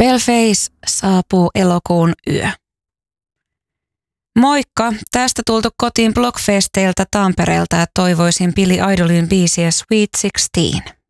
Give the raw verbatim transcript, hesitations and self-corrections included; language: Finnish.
Paleface saapuu elokuun yö. Moikka, tästä tultu kotiin Blockfesteiltä Tampereelta ja toivoisin Billy Idolin biisiä Sweet Sixteen.